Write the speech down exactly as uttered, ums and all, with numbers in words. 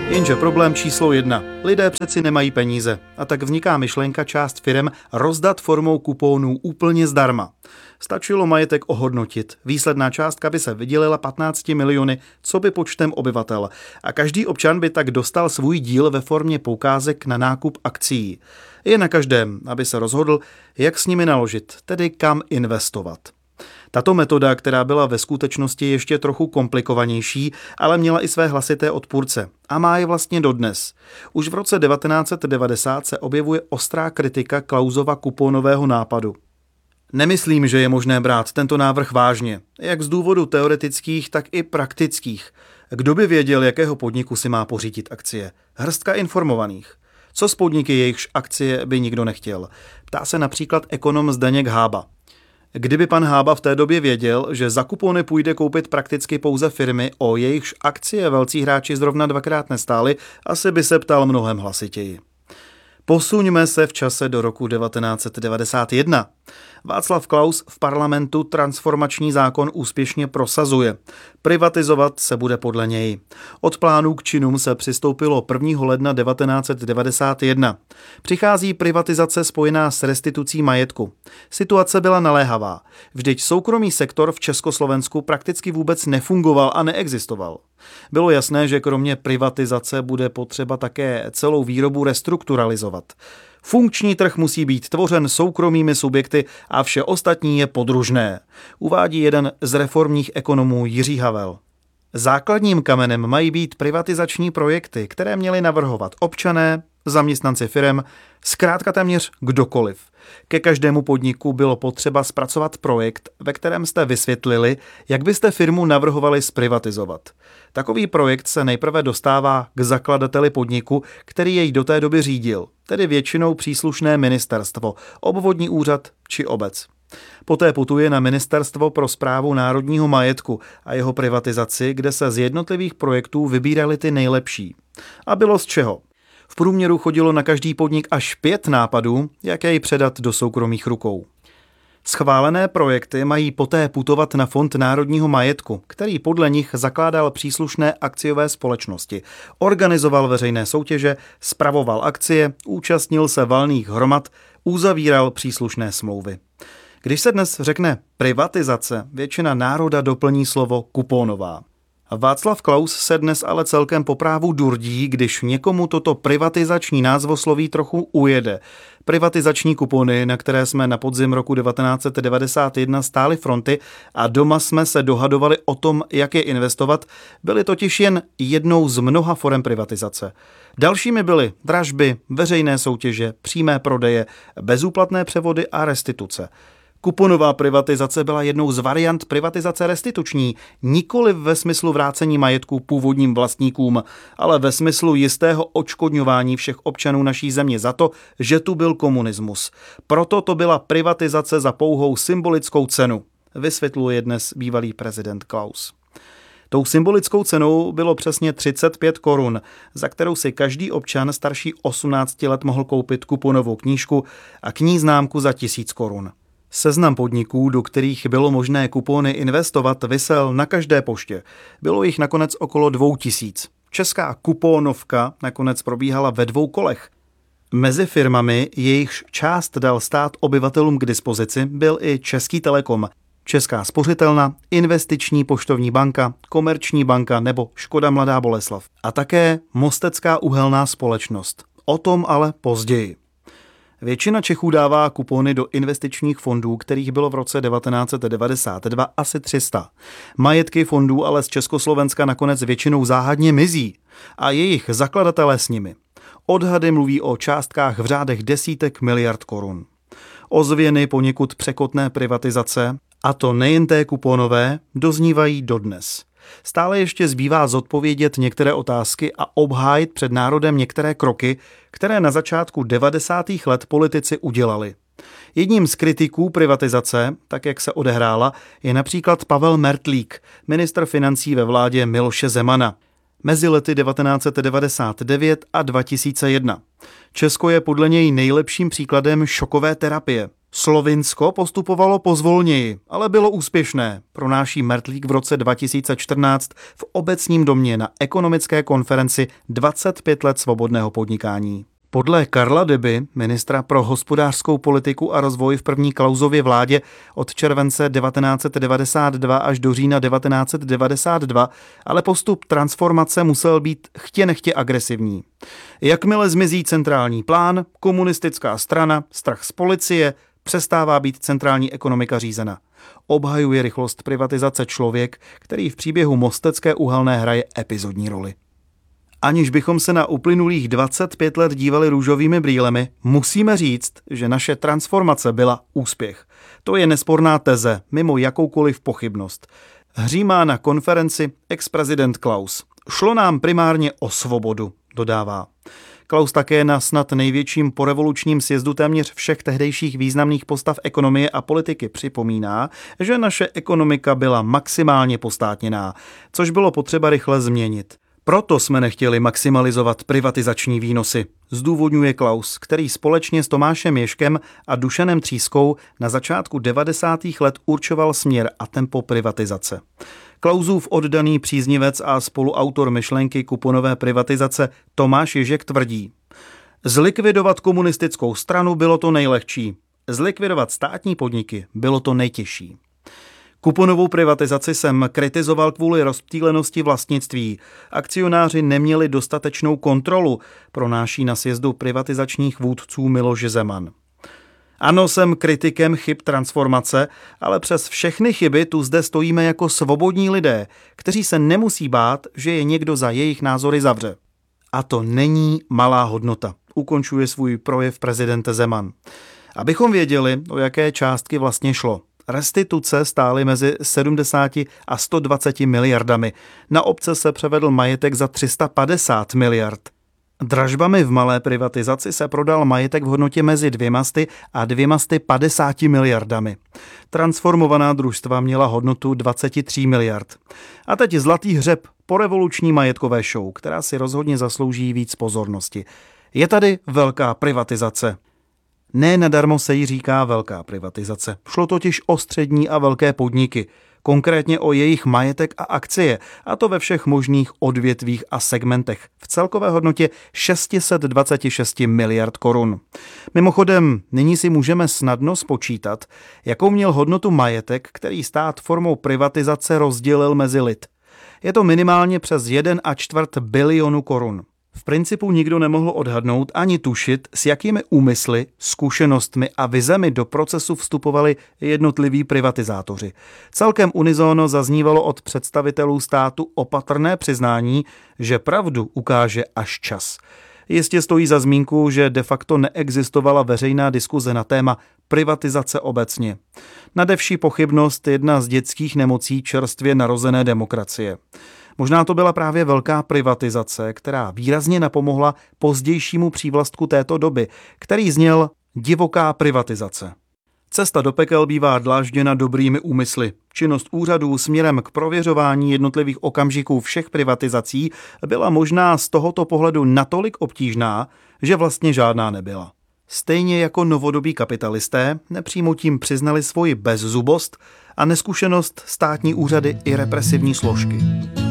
Jenže problém číslo jedna. Lidé přeci nemají peníze a tak vzniká myšlenka část firem rozdat formou kuponů úplně zdarma. Stačilo majetek ohodnotit. Výsledná částka by se vydělila patnáct miliony, co by počtem obyvatel. A každý občan by tak dostal svůj díl ve formě poukázek na nákup akcií. Je na každém, aby se rozhodl, jak s nimi naložit, tedy kam investovat. Tato metoda, která byla ve skutečnosti ještě trochu komplikovanější, ale měla i své hlasité odpůrce. A má je vlastně dodnes. Už v roce devatenáct set devadesát se objevuje ostrá kritika Klausova kuponového nápadu. Nemyslím, že je možné brát tento návrh vážně, jak z důvodu teoretických, tak i praktických. Kdo by věděl, jakého podniku si má pořídit akcie? Hrstka informovaných. Co s podniky, jejichž akcie by nikdo nechtěl? Ptá se například ekonom Zdeněk Hába. Kdyby pan Hába v té době věděl, že za kupony půjde koupit prakticky pouze firmy, o jejichž akcie velcí hráči zrovna dvakrát nestáli, asi by se ptal mnohem hlasitěji. Posuňme se v čase do roku devatenáct set devadesát jedna. Václav Klaus v parlamentu transformační zákon úspěšně prosazuje. Privatizovat se bude podle něj. Od plánů k činům se přistoupilo prvního ledna devatenáct set devadesát jedna. Přichází privatizace spojená s restitucí majetku. Situace byla naléhavá. Vždyť soukromý sektor v Československu prakticky vůbec nefungoval a neexistoval. Bylo jasné, že kromě privatizace bude potřeba také celou výrobu restrukturalizovat. Funkční trh musí být tvořen soukromými subjekty a vše ostatní je podružné, uvádí jeden z reformních ekonomů Jiří Havel. Základním kamenem mají být privatizační projekty, které měli navrhovat občané, zaměstnanci firem, zkrátka téměř kdokoliv. Ke každému podniku bylo potřeba zpracovat projekt, ve kterém jste vysvětlili, jak byste firmu navrhovali zprivatizovat. Takový projekt se nejprve dostává k zakladateli podniku, který jej do té doby řídil, tedy většinou příslušné ministerstvo, obvodní úřad či obec. Poté putuje na Ministerstvo pro správu národního majetku a jeho privatizaci, kde se z jednotlivých projektů vybíraly ty nejlepší. A bylo z čeho? V průměru chodilo na každý podnik až pět nápadů, jak jej předat do soukromých rukou. Schválené projekty mají poté putovat na Fond národního majetku, který podle nich zakládal příslušné akciové společnosti, organizoval veřejné soutěže, spravoval akcie, účastnil se valných hromad, uzavíral příslušné smlouvy. Když se dnes řekne privatizace, většina národa doplní slovo kuponová. Václav Klaus se dnes ale celkem po právu durdí, když někomu toto privatizační názvosloví trochu ujede. Privatizační kupony, na které jsme na podzim roku devatenáct set devadesát jedna stáli fronty a doma jsme se dohadovali o tom, jak je investovat, byly totiž jen jednou z mnoha forem privatizace. Dalšími byly dražby, veřejné soutěže, přímé prodeje, bezúplatné převody a restituce. Kuponová privatizace byla jednou z variant privatizace restituční, nikoli ve smyslu vrácení majetku původním vlastníkům, ale ve smyslu jistého odškodňování všech občanů naší země za to, že tu byl komunismus. Proto to byla privatizace za pouhou symbolickou cenu, vysvětluje dnes bývalý prezident Klaus. Tou symbolickou cenou bylo přesně třicet pět korun, za kterou si každý občan starší osmnácti let mohl koupit kuponovou knížku a k ní známku za tisíc korun. Seznam podniků, do kterých bylo možné kupony investovat, visel na každé poště. Bylo jich nakonec okolo dvou tisíc. Česká kuponovka nakonec probíhala ve dvou kolech. Mezi firmami, jejichž část dal stát obyvatelům k dispozici, byl i Český Telekom, Česká spořitelna, Investiční poštovní banka, Komerční banka nebo Škoda Mladá Boleslav. A také Mostecká uhelná společnost. O tom ale později. Většina Čechů dává kupony do investičních fondů, kterých bylo v roce devatenáct set devadesát dva asi tři sta. Majetky fondů ale z Československa nakonec většinou záhadně mizí a jejich zakladatelé s nimi. Odhady mluví o částkách v řádech desítek miliard korun. Ozvěny poněkud překotné privatizace, a to nejen té kuponové, doznívají dodnes. Stále ještě zbývá zodpovědět některé otázky a obhájit před národem některé kroky, které na začátku devadesátých let politici udělali. Jedním z kritiků privatizace, tak jak se odehrála, je například Pavel Mertlík, ministr financí ve vládě Miloše Zemana. Mezi lety devatenáct set devadesát devět a dva tisíce jedna. Česko je podle něj nejlepším příkladem šokové terapie. Slovinsko postupovalo pozvolněji, ale bylo úspěšné, pronáší Mertlík v roce dva tisíce čtrnáct v Obecním domě na ekonomické konferenci dvacet pět let svobodného podnikání. Podle Karla Deby, ministra pro hospodářskou politiku a rozvoj v první Klausově vládě od července devatenáct set devadesát dva až do října devatenáct set devadesát dva, ale postup transformace musel být chtě nechtě agresivní. Jakmile zmizí centrální plán, komunistická strana, strach z policie, přestává být centrální ekonomika řízena. Obhajuje rychlost privatizace člověk, který v příběhu Mostecké uhelné hraje epizodní roli. Aniž bychom se na uplynulých dvacet pět let dívali růžovými brýlemi, musíme říct, že naše transformace byla úspěch. To je nesporná teze, mimo jakoukoliv pochybnost. Hřímá na konferenci ex-prezident Klaus. Šlo nám primárně o svobodu, dodává. Klaus také na snad největším porevolučním sjezdu téměř všech tehdejších významných postav ekonomie a politiky připomíná, že naše ekonomika byla maximálně postátněná, což bylo potřeba rychle změnit. Proto jsme nechtěli maximalizovat privatizační výnosy, zdůvodňuje Klaus, který společně s Tomášem Ježkem a Dušanem Třískou na začátku devadesátých let určoval směr a tempo privatizace. Klausův oddaný příznivec a spoluautor myšlenky kuponové privatizace Tomáš Ježek tvrdí: zlikvidovat komunistickou stranu bylo to nejlehčí, zlikvidovat státní podniky bylo to nejtěžší. Kuponovou privatizaci jsem kritizoval kvůli rozptýlenosti vlastnictví. Akcionáři neměli dostatečnou kontrolu, pronáší na sjezdu privatizačních vůdců Miloš Zeman. Ano, jsem kritikem chyb transformace, ale přes všechny chyby tu zde stojíme jako svobodní lidé, kteří se nemusí bát, že je někdo za jejich názory zavře. A to není malá hodnota, ukončuje svůj projev prezident Zeman. Abychom věděli, o jaké částky vlastně šlo. Restituce stály mezi sedmdesáti a sto dvaceti miliardami. Na obce se převedl majetek za tři sta padesát miliard. Dražbami v malé privatizaci se prodal majetek v hodnotě mezi dvěmasty a dvěmasty padesáti miliardami. Transformovaná družstva měla hodnotu dvacet tři miliard. A teď zlatý hřeb, porevoluční majetkové show, která si rozhodně zaslouží víc pozornosti. Je tady velká privatizace. Ne nadarmo se jí říká velká privatizace. Šlo totiž o střední a velké podniky, konkrétně o jejich majetek a akcie, a to ve všech možných odvětvích a segmentech, v celkové hodnotě šest set dvacet šest miliard korun. Mimochodem, nyní si můžeme snadno spočítat, jakou měl hodnotu majetek, který stát formou privatizace rozdělil mezi lid. Je to minimálně přes jeden a čtvrt bilionu korun. V principu nikdo nemohl odhadnout ani tušit, s jakými úmysly, zkušenostmi a vizemi do procesu vstupovali jednotliví privatizátoři. Celkem unisono zaznívalo od představitelů státu opatrné přiznání, že pravdu ukáže až čas. Jistě stojí za zmínku, že de facto neexistovala veřejná diskuze na téma privatizace obecně. Nade vši pochybnost jedna z dětských nemocí čerstvě narozené demokracie. Možná to byla právě velká privatizace, která výrazně napomohla pozdějšímu přívlastku této doby, který zněl divoká privatizace. Cesta do pekel bývá dlážděna dobrými úmysly. Činnost úřadů směrem k prověřování jednotlivých okamžiků všech privatizací byla možná z tohoto pohledu natolik obtížná, že vlastně žádná nebyla. Stejně jako novodobí kapitalisté nepřímo tím přiznali svoji bezzubost a neskušenost státní úřady i represivní složky.